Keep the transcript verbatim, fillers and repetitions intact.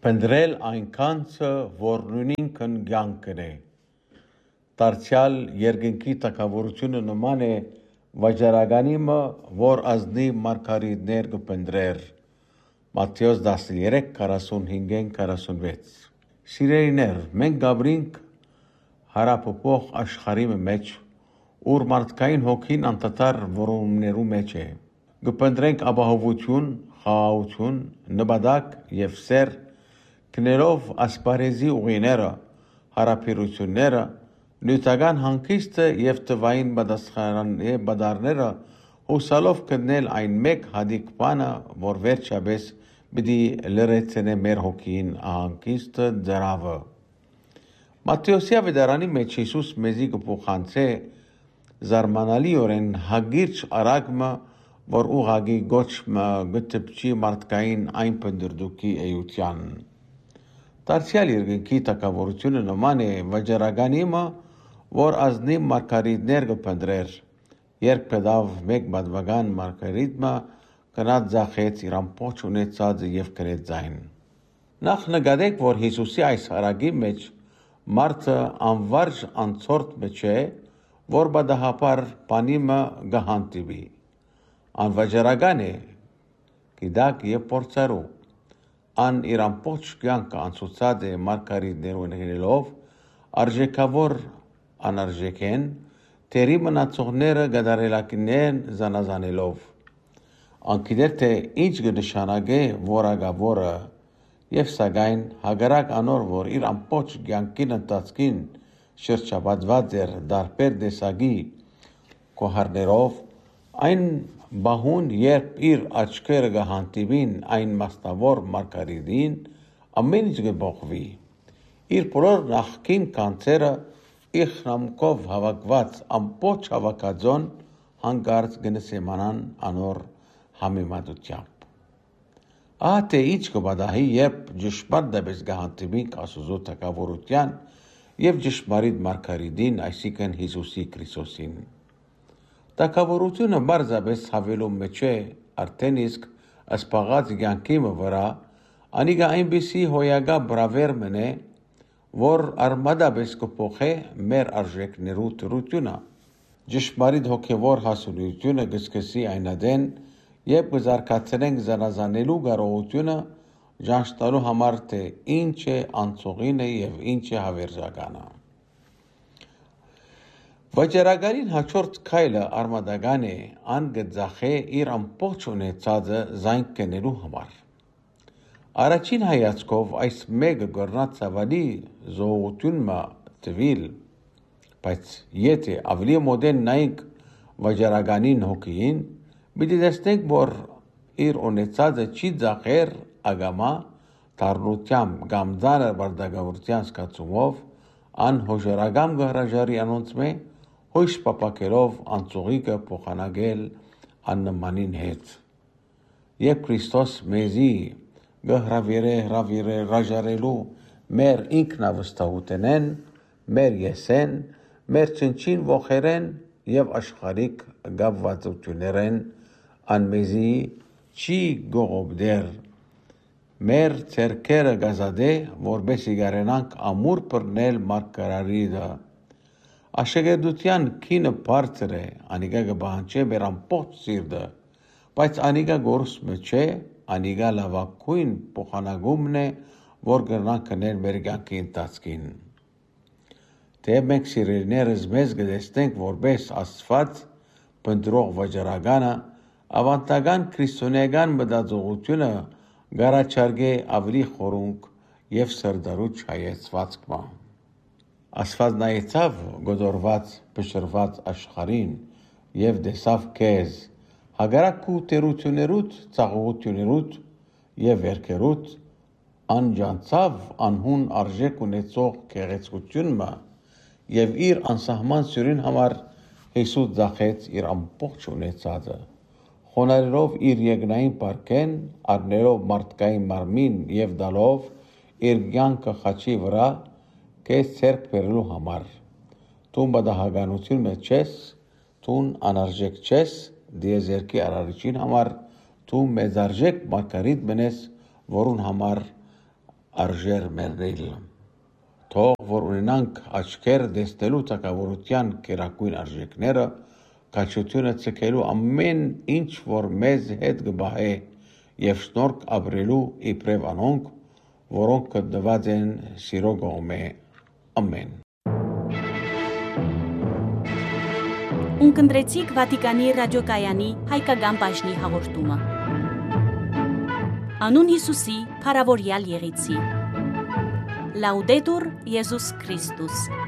Փնտրել այնքանցը, որ նույնինքն կյանքն է։ Դարձյալ երկնքի թագավորությունը նման է վաճառականիմը, որ ազնի մարգարիտներ կփնտրեր։ Մատթեոս տասներեք քառասունհինգ քառասունվեց։ Սիրելիներ, մենք գաբրինք հարապոփող աշխարհի մեջ, ուր մարդկային հոգին անդադար որոնումներու մեջ է։ Կփնտրենք ապահովություն, խաղաղություն, նպատակ եւ սեր, գներով ասպարեզի ուղիները, հարաբերությունները, նյութական հանգիստը եւ տվային պատասխանները հուսալով գտնել այն մեկ հատիկ բանը, որ վերջապես պիտի լրացնե մեր հոգին հանգիստը դրավը։ Մատթեոսի ավետարանի մեջ Հիսուս մեզի կփոխանցե զարմանալիորեն հագիրճ արագմը, որ ուղագի գոչմը գտպչի մարդկային այն փնդրդուքի էության։ Դարձյալ երկնքի թագավորությունը նման է վաճառականիմը, որ ազնիվ մարգարիտներ կփնտրեր, երբ պետավ մեկ պատվական մարգարիտը կնած ձախեց իր ամբողջ ունեցածը եւ գրեց ձայն։ Նախ նկատեք, որ Հիսուսի այս հարագի մեջ մարդը անվարժ անցորդ մեջ է, որ բադահապար բանիմը գահանտիվի։ Անվաճառական է, գիտակ եւ փորձարու։ Ան իր ամբողջ կյանքը անցուցած է մարգարիտներուն հենելով, արժեքավոր անարժեքեն, թերի մնացողները գդարելակին զանազանելով։ Անկիդեր թե ինչ կնշանակե որակավորը եւ սակայն հագարակ անոր, որ իր ամբողջ կյանքին ընթացքին շրջապատված էր դարբեր տեսակի կոհարներով, այն բահուն, երբ իր աչքերը կհանդիպին այն մասնավոր մարգարիտին, ամեն ինչ կփոխվի։ Իր բոլոր նախկին կանցերը իխրամքով հավաքված ամբողջ հավաքածոն հանկարծ կնսեմանան անոր համեմատությամբ։ Ահա թե ինչ կպատահի, երբ ճշմարտապես կհանդիպենք Աստծո թագավորության եւ ճշմարիտ մարգարիտին, այսինքն Հիսուսի Քրիստոսին։ Թագավորությունը բարձրապես հավելում մեջ է արդեն իսկ ասպաղած կյանքի վրա, անիկա այնպիսի հոյակա բրավեր մնե, որ արմադապես կփոխե մեր արժեքներու դրությունը։ Ճշմարիտ հոգևոր հասունությունը կսկսի այնադեն, երբ կզարգացնենք զանազանելու կարողությունը ճանաչելու համար, թե ինչ է անցողինը եւ ինչ է հավերժականը։ Վաճառականին հաջորդ քայլը արմատական է, ան կձախե իր ամբողջ ունեցածը զայն կնելու համար։ Առաջին հայացքով այս մեկը կրնա ցավալի զողությունը տվիլ, բայց եթե ավելի մոդեն նայենք վաճառականին հոգին, պիտի տեսնենք, որ իր ունեցածը չի ձախեր ագամա դառնությամբ կամ ձանր բարդագավորության զգացումով, ան հոժարագամ կհրաժարի անոնցմե, հույս պապակելով անցողիկը փոխանակել աննմանին հետ։ Երբ Քրիստոս մեզի գհրավիրե հրավիրե հրաժարելու մեր ինքնավստահութենեն, մեր եսեն, մեր չնչին ողերեն եւ աշխարհիկ գավվածություններեն, անմեզի չի գողոբդեր մեր ցերկերը գազադե, որբեսի գարենանք ամուր բռնել մարգարարիդը։ Աշակերտության քինը բարձր է, անիկա կբանջե մեր ամբողջ սիրտը, բայց անիկա գործը չէ, անիկա լավագույն փոխանակումն է, որ կրնանք կնել մեր կյանքի ընթացքին։ Թե մենք սիրելիներս մեզ կտեսնենք որպես Աստված փնտրող վաճառականը, ավանդական քրիստոնեական մտածողությունը գարաչարգե ավելի խորունկ եւ սրդարուճ հայեցվածքմա։ Աստված նայեցավ գոդորված, փշրված աշխարհին եւ տեսավ քեզ, հագարակ քու տերություներուտ, ցաղողություներուտ եւ վերքերուտ, անջանցավ անհուն արժեք ունեցող գեղեցկությունը եւ իր անսահման սյուրին համար Հիսուս ձախեց իր ամբողջ ունեցածը, խոնարհելով իր երկնային պարքեն, առնելով մարդկային մարմին եւ դալով իր կյանքը խաչի վրա քեզ ցերկ բերելու համար։ Տուն բադահականություն մեջ ես, տուն անարժեք չես, դիեզերքի արարիչին համար, տուն մեծարժեք մարգարիտ մնես, որուն համար արժեր մեռնել։ Թող որ ունենանք աչքեր դեստելու թակավորության կերակույն արժեքները, կաչությունը ցկելու ամեն ինչ, որ մեզ հետ գբահե եւ շնորհք ապրելու իբրև անոնք, որոնք գտնված են սիրո կողմէ։ Ամեն։ Ունկնդրեցիք Վատիկանի ռադիոկայանի հայկական բաժնի հաղորդումը։ Անուն Հիսուսի, փառավորյալ եղեցի։ Լաուդետուր Եզուս Քրիստոս։